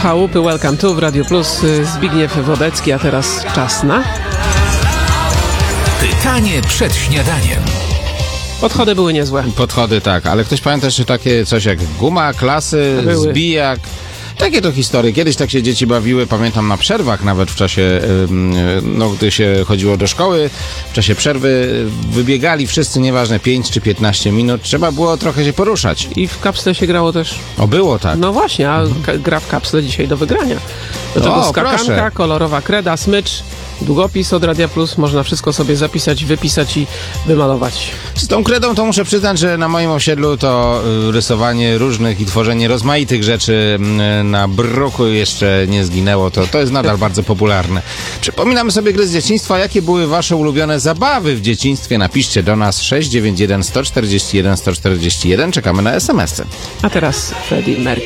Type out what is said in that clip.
Chałupy Welcome to w Radio Plus. Zbigniew Wodecki, a teraz czas na... Pytanie przed śniadaniem. Podchody były niezłe. Podchody tak, ale ktoś pamięta jeszcze takie coś jak guma, klasy, Były. zbijak. Takie to historie. Kiedyś tak się dzieci bawiły, pamiętam na przerwach nawet w czasie, gdy się chodziło do szkoły, w czasie przerwy wybiegali wszyscy, nieważne 5 czy 15 minut, trzeba było trochę się poruszać. I w kapsle się grało też. Było tak. No właśnie, a gra w kapsle dzisiaj do wygrania. Do tego skakanka, proszę. kolorowa kreda, smycz, długopis od Radia Plus. Można wszystko sobie zapisać, wypisać i wymalować. Z tą kredą to muszę przyznać, że na moim osiedlu to rysowanie różnych i tworzenie rozmaitych rzeczy na bruku jeszcze nie zginęło. To jest nadal bardzo popularne. Przypominamy sobie gry z dzieciństwa. Jakie były wasze ulubione zabawy w dzieciństwie? Napiszcie do nas 691 141 141. Czekamy na SMS-y. A teraz Freddie Mercury.